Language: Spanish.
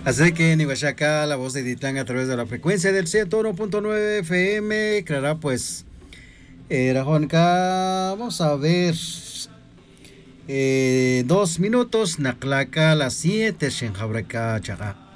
Así que en Iguachaca, la voz de Titán a través de la frecuencia del 101.9 FM, claro, pues, Rajonka, vamos a ver, 2 minutos, Naclaca, las 7, Shenjabraca, Chaga.